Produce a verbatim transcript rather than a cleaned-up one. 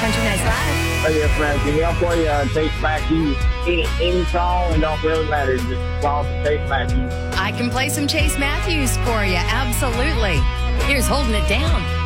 Country Nights Live. Hey, yes, man. Can y'all play uh, Chase Matthews? Any, any song, it don't really matter. Just as long as Chase Matthews. I can play some Chase Matthews for you. Absolutely. Here's Holding It Down.